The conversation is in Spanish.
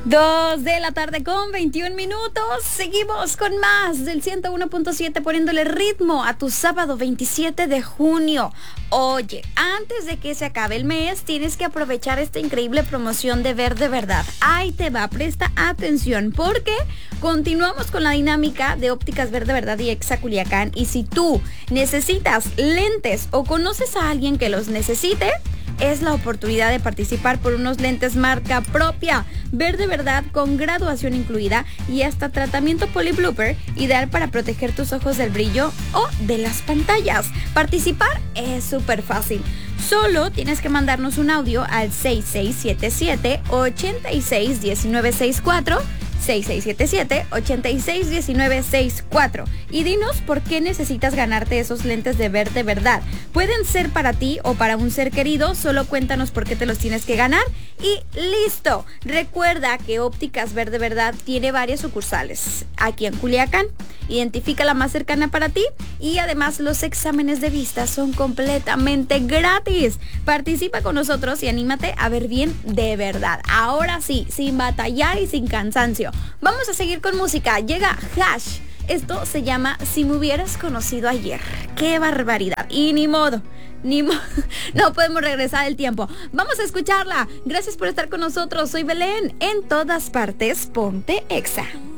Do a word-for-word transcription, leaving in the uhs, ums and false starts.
Dos de la tarde con veintiún minutos. Seguimos con más del ciento uno punto siete, poniéndole ritmo a tu sábado veintisiete de junio. Oye, antes de que se acabe el mes, tienes que aprovechar esta increíble promoción de Ver de Verdad. Ahí te va, presta atención, porque continuamos con la dinámica de Ópticas Ver de Verdad y Exa Culiacán. Y si tú necesitas lentes o conoces a alguien que los necesite, es la oportunidad de participar por unos lentes marca propia, Ver de Verdad, con graduación incluida y hasta tratamiento Polyblooper, ideal para proteger tus ojos del brillo o de las pantallas. Participar es súper fácil. Solo tienes que mandarnos un audio al seis seis siete siete, ocho seis uno nueve seis cuatro, seis seis siete siete, ocho seis uno nueve seis cuatro, y dinos por qué necesitas ganarte esos lentes de Ver de Verdad. Pueden ser para ti o para un ser querido, solo cuéntanos por qué te los tienes que ganar y listo. Recuerda que Ópticas Ver de Verdad tiene varias sucursales aquí en Culiacán. Identifica la más cercana para ti y además los exámenes de vista son completamente gratis. Participa con nosotros y anímate a ver bien de verdad. Ahora sí, sin batallar y sin cansancio. Vamos a seguir con música. Llega Hash. Esto se llama Si me hubieras conocido ayer. ¡Qué barbaridad! Y ni modo, ni modo, no podemos regresar el tiempo. Vamos a escucharla. Gracias por estar con nosotros. Soy Belén. En todas partes, ponte Exa.